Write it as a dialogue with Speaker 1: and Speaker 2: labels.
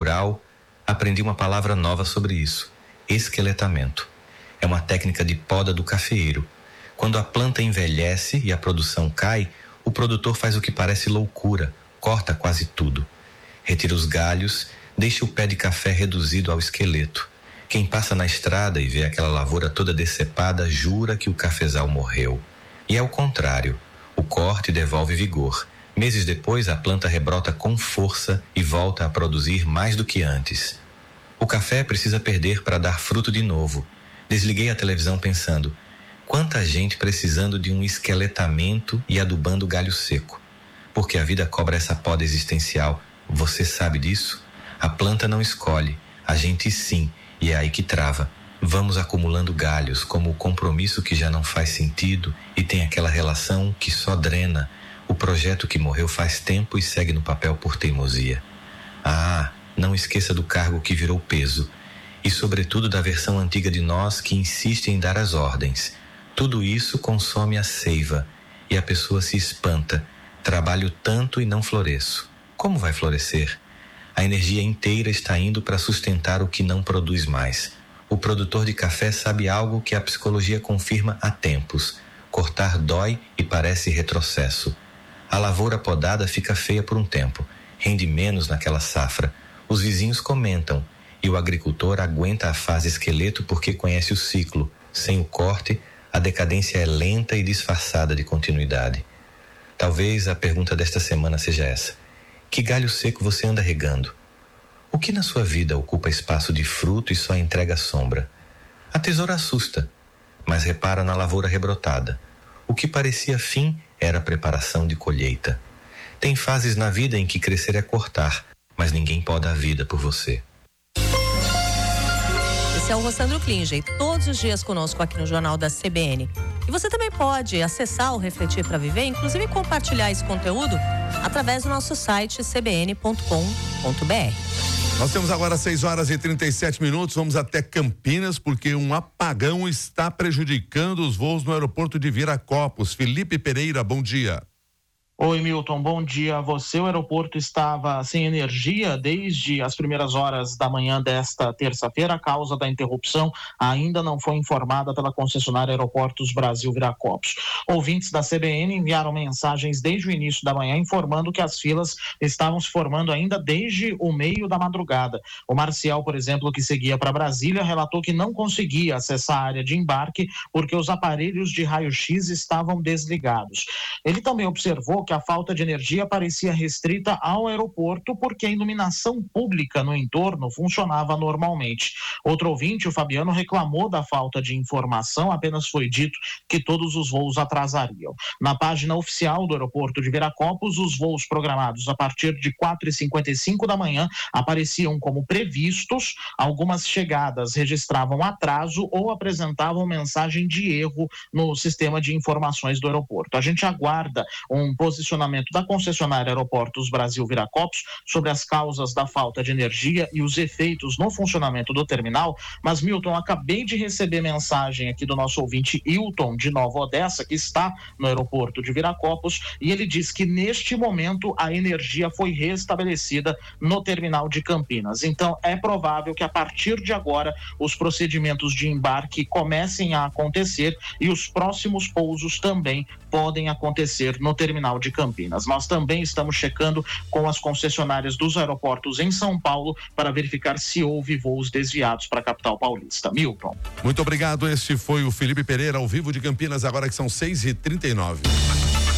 Speaker 1: rural, aprendi uma palavra nova sobre isso: esqueletamento. É uma técnica de poda do cafeeiro. Quando a planta envelhece e a produção cai, o produtor faz o que parece loucura, corta quase tudo. Retira os galhos, deixa o pé de café reduzido ao esqueleto. Quem passa na estrada e vê aquela lavoura toda decepada jura que o cafezal morreu. E é o contrário. O corte devolve vigor. Meses depois, a planta rebrota com força e volta a produzir mais do que antes. O café precisa perder para dar fruto de novo. Desliguei a televisão pensando: quanta gente precisando de um esqueletamento e adubando galho seco. Porque a vida cobra essa poda existencial. Você sabe disso? A planta não escolhe, a gente sim, e é aí que trava. Vamos acumulando galhos, como o compromisso que já não faz sentido e tem aquela relação que só drena, o projeto que morreu faz tempo e segue no papel por teimosia. Ah, não esqueça do cargo que virou peso, e sobretudo da versão antiga de nós que insiste em dar as ordens. Tudo isso consome a seiva, e a pessoa se espanta. Trabalho tanto e não floresço. Como vai florescer? A energia inteira está indo para sustentar o que não produz mais. O produtor de café sabe algo que a psicologia confirma há tempos: cortar dói e parece retrocesso. A lavoura podada fica feia por um tempo, rende menos naquela safra. Os vizinhos comentam, e o agricultor aguenta a fase esqueleto porque conhece o ciclo. Sem o corte, a decadência é lenta e disfarçada de continuidade. Talvez a pergunta desta semana seja essa: que galho seco você anda regando? O que na sua vida ocupa espaço de fruto e só entrega sombra? A tesoura assusta, mas repara na lavoura rebrotada. O que parecia fim era preparação de colheita. Tem fases na vida em que crescer é cortar, mas ninguém poda a vida por você.
Speaker 2: Esse é o Rossandro Klinger, todos os dias conosco aqui no Jornal da CBN. E você também pode acessar o Refletir para Viver, inclusive compartilhar esse conteúdo através do nosso site cbn.com.br.
Speaker 3: Nós temos agora 6h37. Vamos até Campinas, porque um apagão está prejudicando os voos no aeroporto de Viracopos. Felipe Pereira, bom dia.
Speaker 4: Oi, Milton, bom dia a você. O aeroporto estava sem energia desde as primeiras horas da manhã desta terça-feira. A causa da interrupção ainda não foi informada pela concessionária Aeroportos Brasil Viracopos. Ouvintes da CBN enviaram mensagens desde o início da manhã informando que as filas estavam se formando ainda desde o meio da madrugada. O Marcial, por exemplo, que seguia para Brasília, relatou que não conseguia acessar a área de embarque porque os aparelhos de raio-x estavam desligados. Ele também observou que a falta de energia parecia restrita ao aeroporto porque a iluminação pública no entorno funcionava normalmente. Outro ouvinte, o Fabiano, reclamou da falta de informação, apenas foi dito que todos os voos atrasariam. Na página oficial do aeroporto de Viracopos, os voos programados a partir de 4h55 da manhã apareciam como previstos. Algumas chegadas registravam atraso ou apresentavam mensagem de erro no sistema de informações do aeroporto. A gente aguarda um posicionamento da concessionária Aeroportos Brasil Viracopos sobre as causas da falta de energia e os efeitos no funcionamento do terminal. Mas, Milton, acabei de receber mensagem aqui do nosso ouvinte Hilton, de Nova Odessa, que está no aeroporto de Viracopos, e ele diz que neste momento a energia foi restabelecida no terminal de Campinas. Então é provável que a partir de agora os procedimentos de embarque comecem a acontecer e os próximos pousos também podem acontecer no terminal de Campinas. Nós também estamos checando com as concessionárias dos aeroportos em São Paulo para verificar se houve voos desviados para a capital paulista. Milton.
Speaker 3: Muito obrigado. Este foi o Felipe Pereira, ao vivo de Campinas, agora que são 6h39.